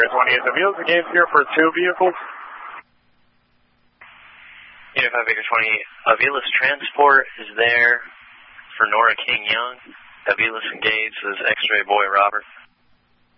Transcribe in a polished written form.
X-ray 28. The Avila's engaged here for 2 vehicles. Unit 5 Victor 28. Avila's transport is there for Nora King Young. Avila's engaged is X-ray boy Robert.